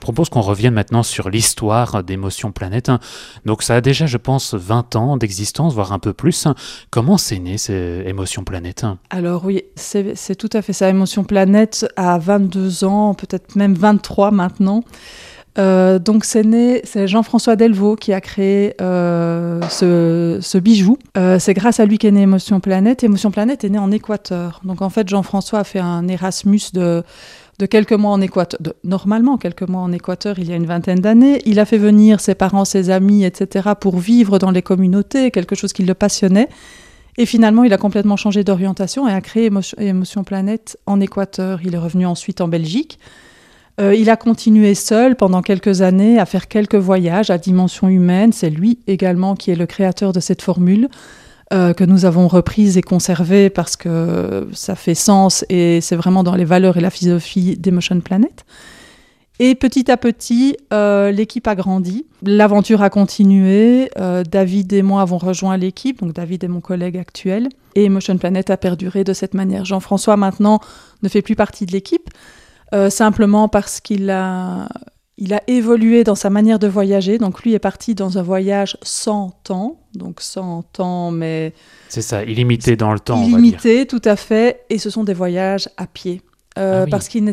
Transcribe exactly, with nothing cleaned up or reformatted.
propose qu'on revienne maintenant sur l'histoire d'Émotion Planète. Donc ça a déjà, je pense, vingt ans d'existence, voire un peu plus. Comment c'est né, ces Émotion Planète ? Alors oui, c'est, c'est tout à fait ça. Émotion Planète a vingt-deux ans, peut-être même vingt-trois maintenant. Euh, donc c'est né, c'est Jean-François Delvaux qui a créé euh, ce, ce bijou. Euh, c'est grâce à lui qu'est né Émotion Planète. Émotion Planète est né en Équateur. Donc en fait, Jean-François a fait un Erasmus de, de quelques mois en Équateur, de, normalement quelques mois en Équateur il y a une vingtaine d'années. Il a fait venir ses parents, ses amis, et cetera pour vivre dans les communautés, quelque chose qui le passionnait. Et finalement, il a complètement changé d'orientation et a créé Émotion, Émotion Planète en Équateur. Il est revenu ensuite en Belgique. Euh, il a continué seul pendant quelques années à faire quelques voyages à dimension humaine. C'est lui également qui est le créateur de cette formule euh, que nous avons reprise et conservée parce que ça fait sens et c'est vraiment dans les valeurs et la philosophie d'Emotion Planet. Et petit à petit, euh, l'équipe a grandi. L'aventure a continué. Euh, David et moi avons rejoint l'équipe. Donc David est mon collègue actuel. Et Emotion Planet a perduré de cette manière. Jean-François, maintenant, ne fait plus partie de l'équipe. Euh, simplement parce qu'il a, il a évolué dans sa manière de voyager. Donc lui est parti dans un voyage sans temps. Donc sans temps, mais... C'est ça, illimité dans le temps, illimité, on va dire. Illimité, tout à fait. Et ce sont des voyages à pied. Euh, ah oui. Parce qu'il